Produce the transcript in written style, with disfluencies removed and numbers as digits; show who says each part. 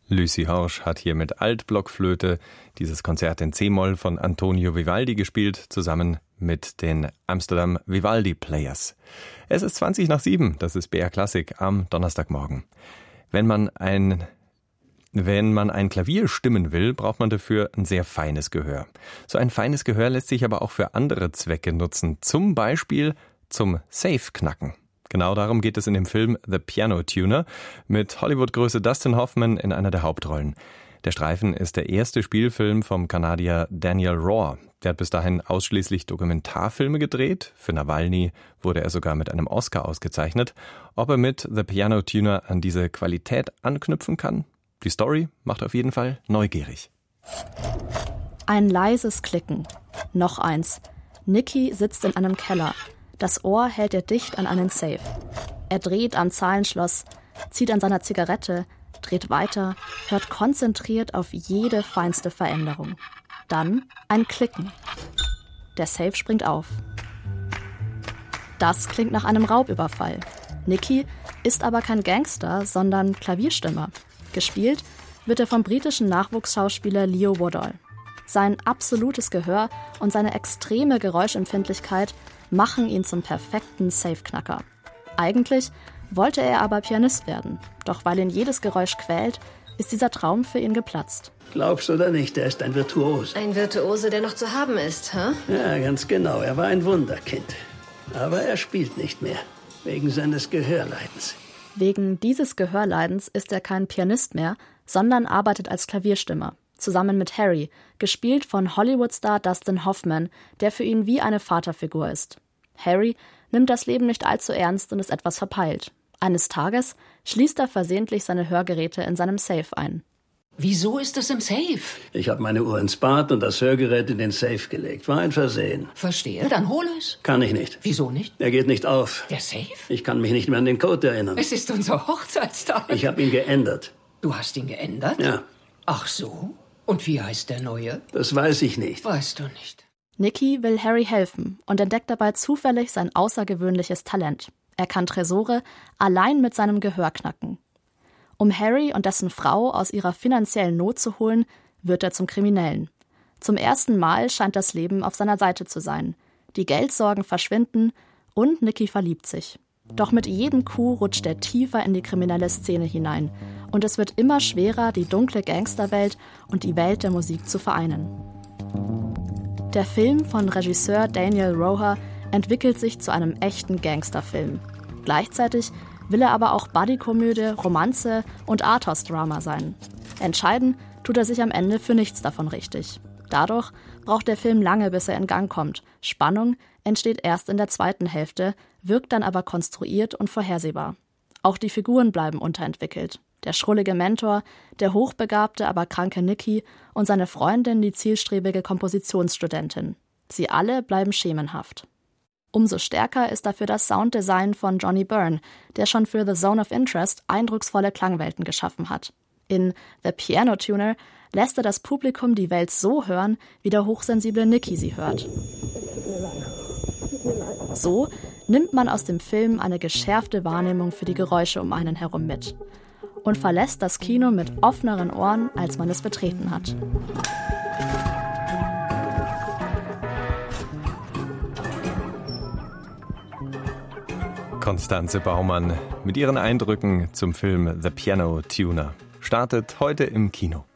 Speaker 1: Lucy Horsch hat hier mit Altblockflöte dieses Konzert in C-Moll von Antonio Vivaldi gespielt, zusammen mit den Amsterdam Vivaldi Players. Es ist 7:20, das ist BR Klassik am Donnerstagmorgen. Wenn man ein Klavier stimmen will, braucht man dafür ein sehr feines Gehör. So ein feines Gehör lässt sich aber auch für andere Zwecke nutzen, zum Beispiel zum Safe-Knacken. Genau darum geht es in dem Film The Piano Tuner mit Hollywood-Größe Dustin Hoffman in einer der Hauptrollen. Der Streifen ist der erste Spielfilm vom Kanadier Daniel Rohr. Der hat bis dahin ausschließlich Dokumentarfilme gedreht. Für Nawalny wurde er sogar mit einem Oscar ausgezeichnet. Ob er mit The Piano Tuner an diese Qualität anknüpfen kann? Die Story macht auf jeden Fall neugierig.
Speaker 2: Ein leises Klicken. Noch eins. Nicky sitzt in einem Keller. Das Ohr hält er dicht an einen Safe. Er dreht am Zahlenschloss, zieht an seiner Zigarette, dreht weiter, hört konzentriert auf jede feinste Veränderung. Dann ein Klicken. Der Safe springt auf. Das klingt nach einem Raubüberfall. Nicky ist aber kein Gangster, sondern Klavierstimmer. Gespielt wird er vom britischen Nachwuchsschauspieler Leo Woodall. Sein absolutes Gehör und seine extreme Geräuschempfindlichkeit machen ihn zum perfekten Safe-Knacker. Eigentlich wollte er aber Pianist werden, doch weil ihn jedes Geräusch quält, ist dieser Traum für ihn geplatzt.
Speaker 3: Glaubst oder nicht, er ist ein Virtuos.
Speaker 4: Ein Virtuose, der noch zu haben ist, hä?
Speaker 3: Ja, ganz genau, er war ein Wunderkind. Aber er spielt nicht mehr, wegen seines Gehörleidens.
Speaker 2: Wegen dieses Gehörleidens ist er kein Pianist mehr, sondern arbeitet als Klavierstimmer. Zusammen mit Harry, gespielt von Hollywood-Star Dustin Hoffman, der für ihn wie eine Vaterfigur ist. Harry nimmt das Leben nicht allzu ernst und ist etwas verpeilt. Eines Tages schließt er versehentlich seine Hörgeräte in seinem Safe ein.
Speaker 5: Wieso ist das im Safe?
Speaker 3: Ich habe meine Uhr ins Bad und das Hörgerät in den Safe gelegt. War ein Versehen.
Speaker 5: Verstehe, dann hol es.
Speaker 3: Kann ich nicht.
Speaker 5: Wieso nicht?
Speaker 3: Er geht nicht auf.
Speaker 5: Der Safe?
Speaker 3: Ich kann mich nicht mehr an den Code erinnern.
Speaker 5: Es ist unser Hochzeitstag.
Speaker 3: Ich habe ihn geändert.
Speaker 5: Du hast ihn geändert?
Speaker 3: Ja.
Speaker 5: Ach so? Und wie heißt der Neue?
Speaker 3: Das weiß ich nicht.
Speaker 5: Weißt du nicht.
Speaker 2: Nicky will Harry helfen und entdeckt dabei zufällig sein außergewöhnliches Talent. Er kann Tresore allein mit seinem Gehör knacken. Um Harry und dessen Frau aus ihrer finanziellen Not zu holen, wird er zum Kriminellen. Zum ersten Mal scheint das Leben auf seiner Seite zu sein. Die Geldsorgen verschwinden und Nicky verliebt sich. Doch mit jedem Coup rutscht er tiefer in die kriminelle Szene hinein. Und es wird immer schwerer, die dunkle Gangsterwelt und die Welt der Musik zu vereinen. Der Film von Regisseur Daniel Roher entwickelt sich zu einem echten Gangsterfilm. Gleichzeitig will er aber auch Buddy-Komödie, Romanze und Arthouse-Drama sein. Entscheiden tut er sich am Ende für nichts davon richtig. Dadurch braucht der Film lange, bis er in Gang kommt. Spannung entsteht erst in der zweiten Hälfte, wirkt dann aber konstruiert und vorhersehbar. Auch die Figuren bleiben unterentwickelt. Der schrullige Mentor, der hochbegabte, aber kranke Nicky und seine Freundin, die zielstrebige Kompositionsstudentin. Sie alle bleiben schemenhaft. Umso stärker ist dafür das Sounddesign von Johnny Byrne, der schon für The Zone of Interest eindrucksvolle Klangwelten geschaffen hat. In The Piano Tuner lässt er das Publikum die Welt so hören, wie der hochsensible Nicky sie hört. So nimmt man aus dem Film eine geschärfte Wahrnehmung für die Geräusche um einen herum mit und verlässt das Kino mit offeneren Ohren, als man es betreten hat.
Speaker 1: Constanze Baumann mit ihren Eindrücken zum Film The Piano Tuner startet heute im Kino.